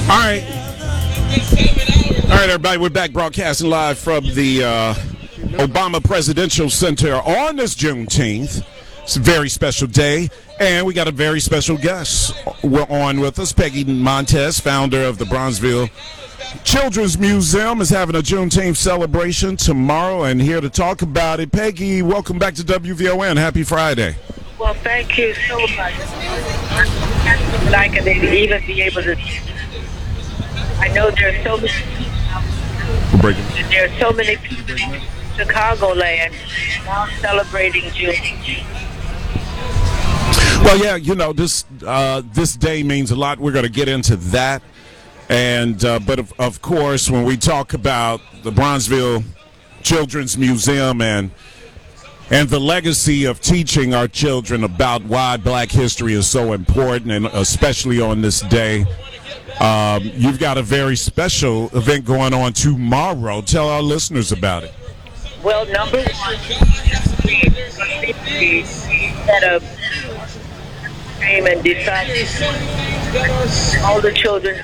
All right. All right, everybody. We're back broadcasting live from the Obama Presidential Center on this Juneteenth. It's a very special day, and we got a very special guest on with us. Peggy Montez, founder of the Bronzeville Children's Museum, is having a Juneteenth celebration tomorrow, and here to talk about it. Peggy, welcome back to WVON. Happy Friday. Well, thank you so much. I can even be able to. I know there are so many people in Chicagoland now celebrating June. Well, yeah, you know, this day means a lot. We're going to get into that. And but of course, when we talk about the Bronzeville Children's Museum and the legacy of teaching our children about why Black history is so important, and especially on this day, you've got a very special event going on tomorrow. Tell our listeners about it. Well, number one, we set up came and decided all the children.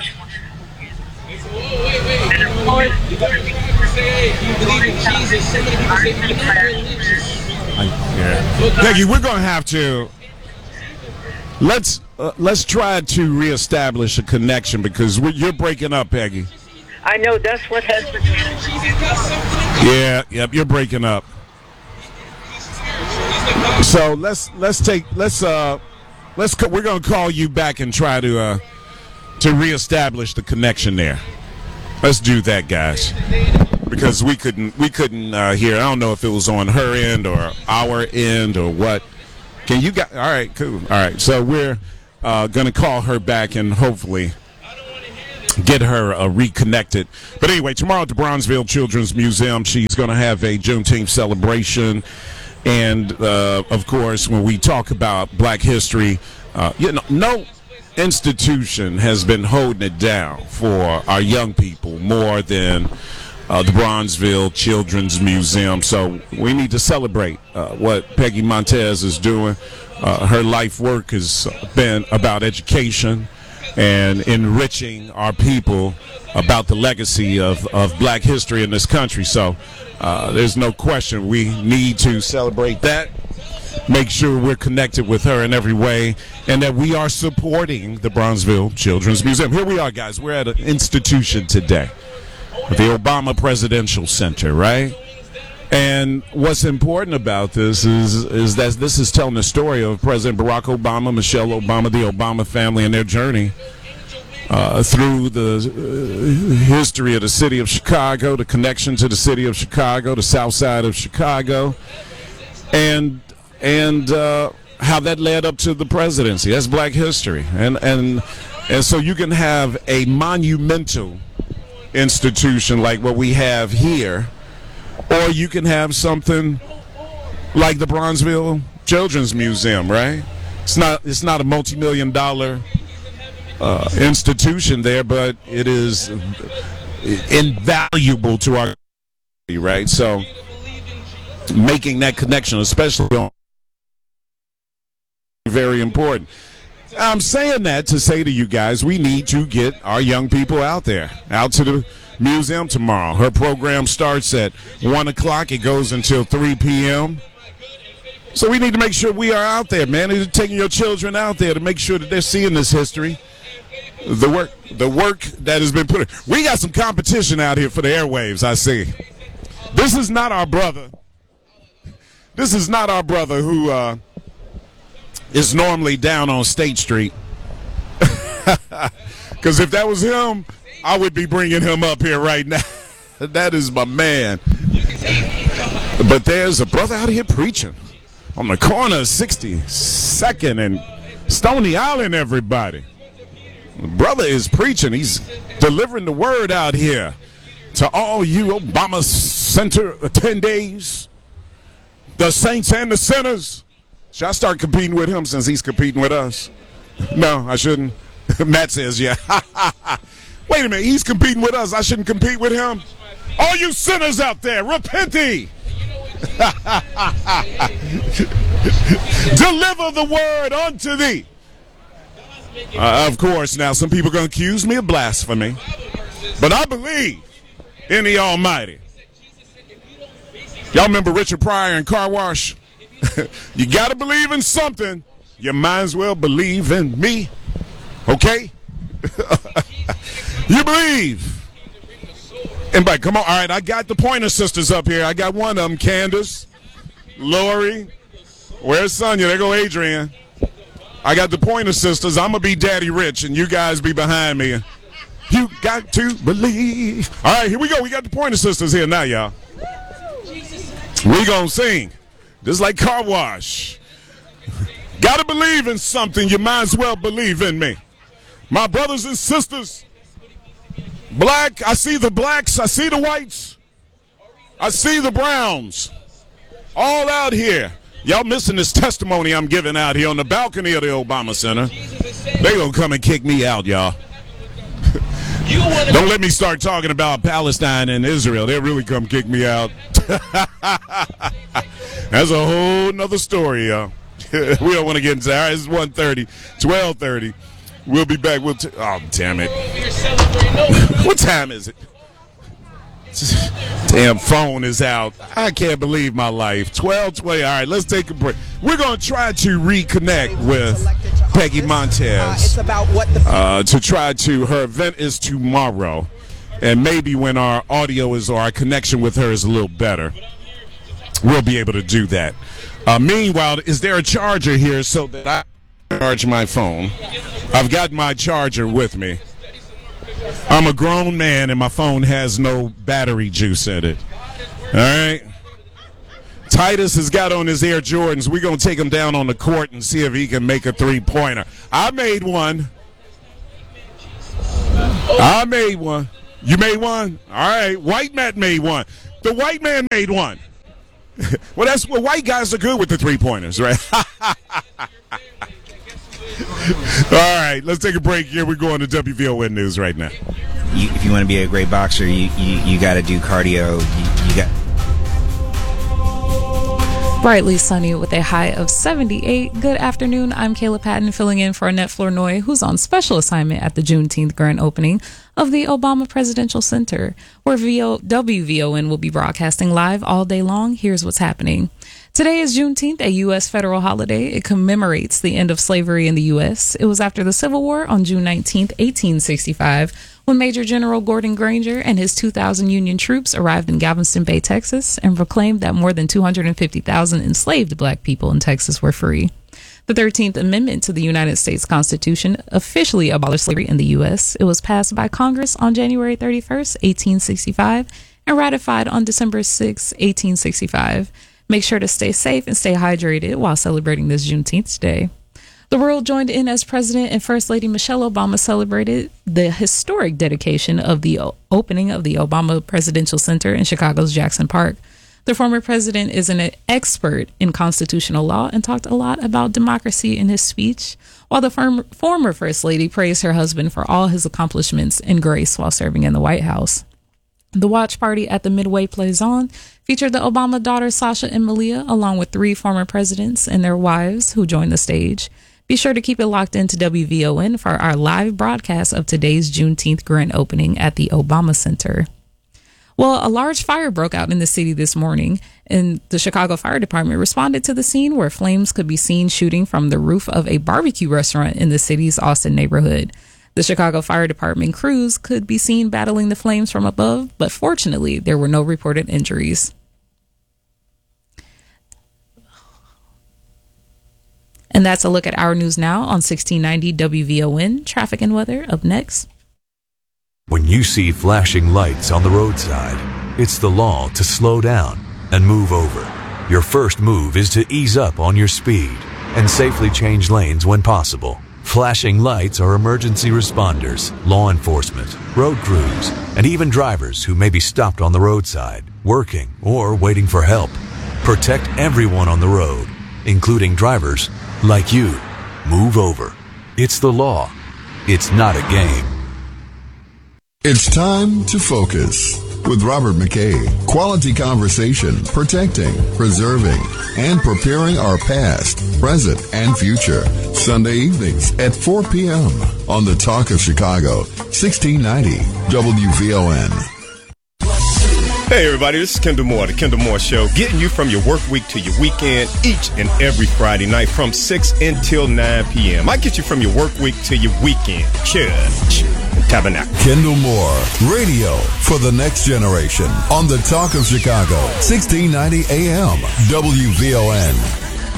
And of course, Peggy, we're going to have to let's try to reestablish a connection because you're breaking up, Peggy. I know that's what has been. Yeah, yep, you're breaking up. So we're going to call you back and try to reestablish the connection there. Let's do that, guys, because we couldn't hear. I don't know if it was on her end or our end or what. Can you all right, cool. All right, so we're going to call her back and hopefully get her reconnected. But anyway, tomorrow at the Bronzeville Children's Museum, she's going to have a Juneteenth celebration. And, of course, when we talk about Black history, no institution has been holding it down for our young people more than the Bronzeville Children's Museum. So we need to celebrate what Peggy Montez is doing. Her life work has been about education and enriching our people about the legacy of Black history in this country. So there's no question we need to celebrate that, make sure we're connected with her in every way, and that we are supporting the Bronzeville Children's Museum. Here we are, guys. We're at an institution today, the Obama Presidential Center, right? And what's important about this is that this is telling the story of President Barack Obama, Michelle Obama, the Obama family, and their journey through the history of the city of Chicago, the connection to the city of Chicago, the south side of Chicago, and how that led up to the presidency. That's Black history. And so you can have a monumental institution like what we have here, or you can have something like the Bronzeville Children's Museum, right? It's not a multi-million-dollar institution there, but it is invaluable to our community, right? So making that connection, especially on very important. I'm saying that to say to you guys, we need to get our young people out there, out to the museum tomorrow. Her program starts at 1 o'clock. It goes until 3 p.m. So we need to make sure we are out there, man. You're taking your children out there to make sure that they're seeing this history. The work that has been put in. We got some competition out here for the airwaves, I see. This is not our brother. This is not our brother who is normally down on State Street. Because if that was him, I would be bringing him up here right now. That is my man. But there's a brother out here preaching on the corner of 62nd and Stony Island, everybody. The brother is preaching. He's delivering the word out here to all you Obama Center attendees, the saints and the sinners. Should I start competing with him since he's competing with us? No, I shouldn't. Matt says, yeah. Wait a minute, he's competing with us. I shouldn't compete with him. All you sinners out there, repent ye. Deliver the word unto thee. Of course, now some people are going to accuse me of blasphemy, but I believe in the Almighty. Y'all remember Richard Pryor and Car Wash? You got to believe in something. You might as well believe in me. Okay? You believe. Anybody, come on. All right, I got the Pointer Sisters up here. I got one of them, Candace, Lori. Where's Sonia? There go Adrian. I got the Pointer Sisters. I'm going to be Daddy Rich, and you guys be behind me. You got to believe. All right, here we go. We got the Pointer Sisters here now, y'all. We going to sing. Just like Car Wash. Got to believe in something. You might as well believe in me. My brothers and sisters. Black, I see the blacks. I see the whites. I see the browns. All out here. Y'all missing this testimony I'm giving out here on the balcony of the Obama Center. They gonna come and kick me out, y'all. Don't let me start talking about Palestine and Israel. They'll really come kick me out. That's a whole nother story, y'all. We don't want to get into that. All right, it's 1:30, 12:30. We'll be back. Oh, damn it. What time is it? Damn phone is out. I can't believe my life. 12:20. All right, let's take a break. We're going to try to reconnect with Peggy Montez to try to, her event is tomorrow, and maybe when our audio is, or our connection with her is a little better, we'll be able to do that. Meanwhile, is there a charger here so that I can charge my phone? I've got my charger with me. I'm a grown man and my phone has no battery juice in it. All right. Titus has got on his Air Jordans. We're going to take him down on the court and see if he can make a three-pointer. I made one. You made one? All right. White Matt made one. The white man made one. Well, that's what white guys are good with the three-pointers, right? All right, let's take a break here. We're going to WVON News right now. If you want to be a great boxer, you got to do cardio. You got brightly sunny with a high of 78. Good afternoon. I'm Kayla Patton filling in for Annette Flournoy, who's on special assignment at the Juneteenth grand opening of the Obama Presidential Center, where WVON will be broadcasting live all day long. Here's what's happening. Today is Juneteenth, a U.S. federal holiday. It commemorates the end of slavery in the U.S. It was after the Civil War on June 19, 1865, when Major General Gordon Granger and his 2,000 Union troops arrived in Galveston Bay, Texas, and proclaimed that more than 250,000 enslaved black people in Texas were free. The 13th Amendment to the United States Constitution officially abolished slavery in the U.S. It was passed by Congress on January 31, 1865, and ratified on December 6, 1865. Make sure to stay safe and stay hydrated while celebrating this Juneteenth Day. The world joined in as President and First Lady Michelle Obama celebrated the historic dedication of the opening of the Obama Presidential Center in Chicago's Jackson Park. The former president is an expert in constitutional law and talked a lot about democracy in his speech, while the former First Lady praised her husband for all his accomplishments and grace while serving in the White House. The watch party at the Midway Plaza featured the Obama daughters Sasha and Malia, along with 3 former presidents and their wives who joined the stage. Be sure to keep it locked into WVON for our live broadcast of today's Juneteenth grand opening at the Obama Center. Well, a large fire broke out in the city this morning, and the Chicago Fire Department responded to the scene where flames could be seen shooting from the roof of a barbecue restaurant in the city's Austin neighborhood. The Chicago Fire Department crews could be seen battling the flames from above, but fortunately, there were no reported injuries. And that's a look at our news now on 1690 WVON. Traffic and weather up next. When you see flashing lights on the roadside, it's the law to slow down and move over. Your first move is to ease up on your speed and safely change lanes when possible. Flashing lights are emergency responders, law enforcement, road crews, and even drivers who may be stopped on the roadside, working or waiting for help. Protect everyone on the road, including drivers like you. Move over. It's the law. It's not a game. It's time to focus with Robert McKay. Quality conversation, protecting, preserving, and preparing our past, present, and future. Sunday evenings at 4 p.m. on The Talk of Chicago, 1690 WVON. Hey everybody, this is Kendall Moore, The Kendall Moore Show, getting you from your work week to your weekend each and every Friday night from 6 until 9 p.m. I get you from your work week to your weekend. Church and Tabernacle. Kendall Moore, radio for the next generation on The Talk of Chicago, 1690 AM, WVON.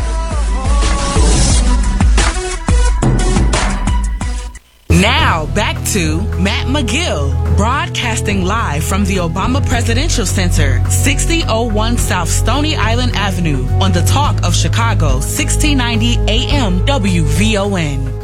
Now, back to Matt McGill, broadcasting live from the Obama Presidential Center, 6001 South Stony Island Avenue, on The Talk of Chicago, 1690 AM WVON.